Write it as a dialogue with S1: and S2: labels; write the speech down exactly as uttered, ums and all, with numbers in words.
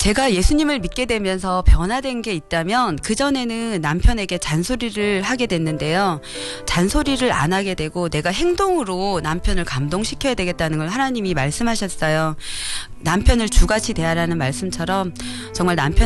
S1: 제가 예수님을 믿게 되면서 변화된 게 있다면 그전에는 남편에게 잔소리를 하게 됐는데요. 잔소리를 안 하게 되고 내가 행동으로 남편을 감동시켜야 되겠다는 걸 하나님이 말씀하셨어요. 남편을 주같이 대하라는 말씀처럼 정말 남편